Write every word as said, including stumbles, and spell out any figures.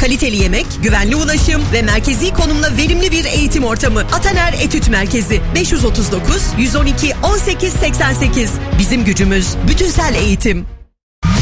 Kaliteli yemek, güvenli ulaşım ve merkezi konumla verimli bir eğitim ortamı. Ataner Etüt Merkezi beş yüz otuz dokuz yüz on iki on sekiz seksen sekiz. Bizim gücümüz bütünsel eğitim.